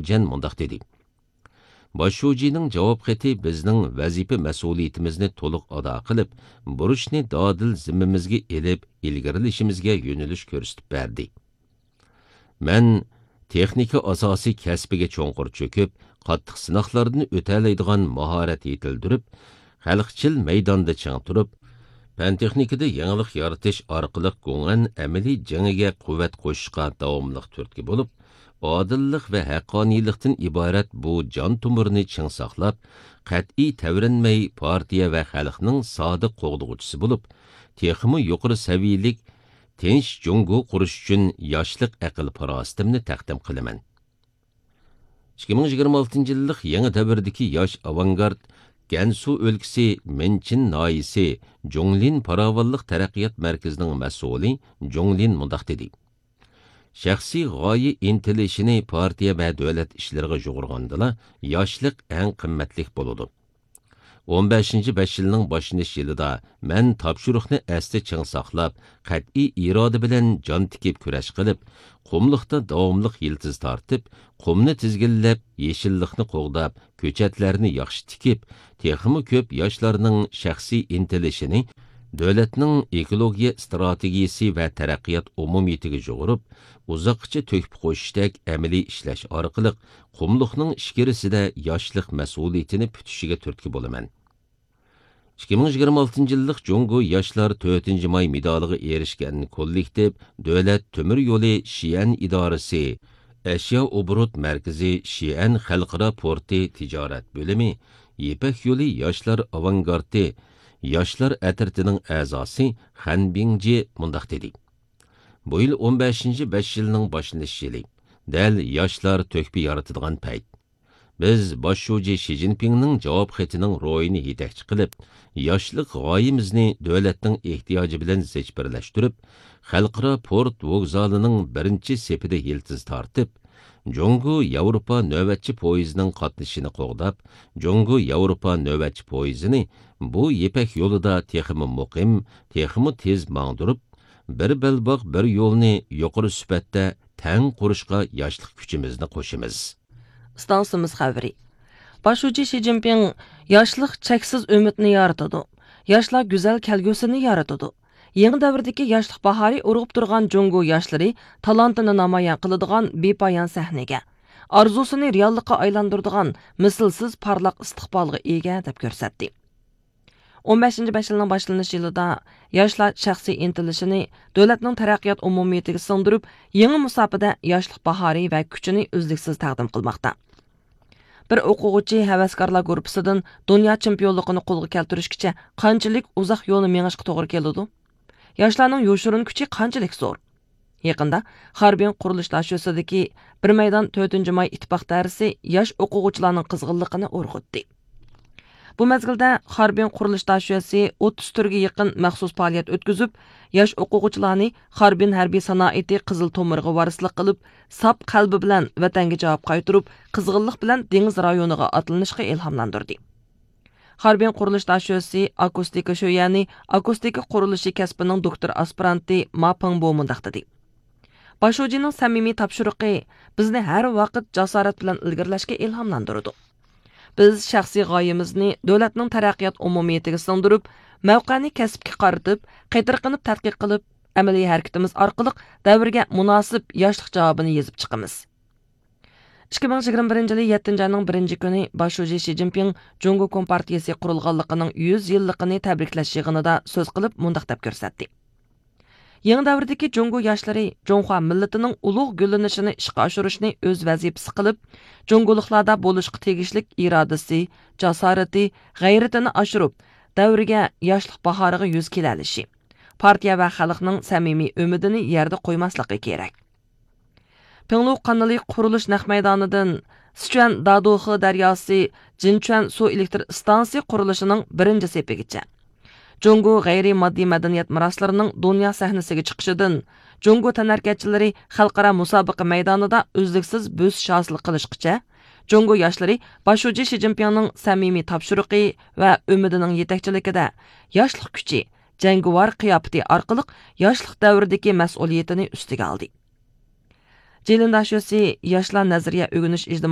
Даужан мұндақ dedi. Başşujining javob xati bizning vazifa mas'uliyatimizni to'liq ado qilib, burishni dodil zimmamizga elib, ilgarilishimizga yo'nalish ko'rsatib berdi. Men texnika asosiy kasbiga cho'nqur cho'kib, qattiq sinoqlardan o'talaydigan mahorat yetildirib, xalqchil maydonda chang turib, fan texnikada yangilik yaratish orqali go'ngan amaliy jangiga quvvat qo'shishga davomli turtki bo'lib, odillik va haqqoniylikdan iborat bu jon tumurni ching saqlab, qat'iy tavrinmay partiya va xalqning sodiq qo'g'dug'uchisi bo'lib, texmi yuqori saviyalik tinch Jungo qurish uchun yoshlik aql farosatimni taqdim qilaman. 2026-yillik yangi davrdagi yosh avangard Gansu o'lkasi Menchin noyisi Jonglin Paravalliq taraqqiyot markazining mas'uli Jonglin mundaq dedi. Shaxsiy g'oya intilishini partiya va davlat ishlariga yo'g'irgandila yoshlik eng qimmatli bo'ladi. 15-5 yilning boshlanish yilida men topshiriqni asli ching saqlab, qat'iy iroda bilan jon tikib kurash qilib, qumliqda davomli yiltiz tortib, qumni tizgillab, yeshillikni qo'g'dab, ko'chatlarni yaxshi tikib, texmi ko'p yoshlarning shaxsiy intilishini davlatning ekologiya strategiyasi va taraqqiyot umumiyatiga jo'g'irib, uzoqcha to'kib qo'yishdek amaliy ishlash orqali qumliqning ichkarisida yoshlik mas'uliyatini putishiga turtki bo'laman. 2026-yillik Jungo yoshlar 4-may medaliga erishganini kollektiv davlat temir yo'li Shian idorasi, Ashyo obrut markazi Shian xalqaro porti tijorat bo'limi, Yepak yo'li yoshlar avangardi yoshlar atritining a'zosi Han Bingji mundaq dedi. Bu yil 15-5 yilning boshlanish yili. Dal yoshlar to'kpi yaratadigan payt. Biz boshshuji Xi Jinpingning javob xatining ro'yini yetakchi qilib, yoshlik g'oyimizni davlatning ehtiyoji bilan zich birlashtirib, xalqaro port vokzalining birinchi sepida yiltiz tortib, Jungo Yevropa navbatchi poyezdining qatnashini qo'g'dab, Jungo Yevropa navbatchi poyezini bu Yepak yo'lida texmi muqim, texmi tez mangdirib, bir belbog' bir yo'lni yuqori sifatda tang qurishga yoshlik kuchimizni qo'shimiz. Stansimiz xabari. Başuji Xi Jinping yoshlik cheksiz umidni yaratadi. Yoshlar go'zal kelgusini yaratadi. Yangi davrdagi yoshlik bahori urg'ib turgan Jungo yoshlari talantini namoyon qiladigan bepoyon sahnaga, orzusini reallikqa aylantiradigan mislsiz parlaq istiqbolga ega deb ko'rsatdi. 15-5 yilning boshlanish yilida yoshlar shaxsiy intilishini davlatning taraqqiyot umumiyatiga singdirib, yangi musofada yoshlik bahori va kuchini uzluksiz taqdim qilmoqda. Bir o'quvchi havaskorlar guruhidan dunyo chempionligini qo'lga keltirishgacha qanchalik uzoq yo'lni mengishga to'g'ri keladi? Yoshlarning yo'shirin kuchi qanchalik zo'r? Yaqinda Harbin qurilish dastursidagi bir maydon 4-may ittifoq darsi yosh o'quvchilarning qizg'inligini o'rg'itdi. Bu mezgilda Harbin qurilish dastursi 30 turga yaqin maxsus faoliyat o'tkazib, yosh o'quvchilarni Harbin harbiy sanoati qizil tomirga varislik qilib, sap qalbi bilan vatanga javob qaytarib, qizg'inlik bilan dengiz rayoniga atlanishga ilhomlantirdi. Harbin qurilish dastursi akustika sho'yani akustika qurilishi kasbining doktor aspiranti Ma Pengbo mundaq dedi. Başujining samimiy topshiriqi bizni har vaqt jasorat bilan ilgirlashga ilhomlantirdi. Biz shaxsiy g'oyamizni davlatning taraqqiyot umumiyatiga singdirib, mavqani kasbga qaratib, qaytarqinib tadqiq qilib, amaliy harakatimiz orqali davrga munosib yoshlik javobini yezib chiqamiz. 2021 yili 7-ayning 1-kuni Başuji Xi Jinping Jungo Kompartiyasi qurilganligining 100 yilligini tabriklash yig'inida so'z qilib, mundaq deb ko'rsatdi. Yangi davrdagi Jungo yoshlari Jonghua millatining ulug' gullanishini ishga oshirishni o'z vazifasi qilib, Jungoliklarda bo'lishga tegishlik irodasi, jasorati, g'ayratini oshirib, davriga yoshlik bahoriga yuz kelalishi, partiya va xalqning samimiy umidini yerda qo'ymasligi kerak. Penglu qanali qurilish naq maydonidan Sichuan Dadoxi daryosi Jinchuan suv elektr stansiya qurilishining birinchi sepigacha Jungo g'ayriy moddiy madaniyat meroslarining dunyo sahnasiga chiqishidan Jungo tanarkatchilari xalqaro musobaqa maydonida uzluksiz bo'sish hosil qilishgacha Jungo yoshlari Başuji Xi Jinpingning samimiy topshiriqi va umidining yetakchiligida yoshlik kuchi, jangovar qiyofati orqali yoshlik davridagi mas'uliyatini ustiga oldi. Jilindashosi yoshlar nazariya o'rganish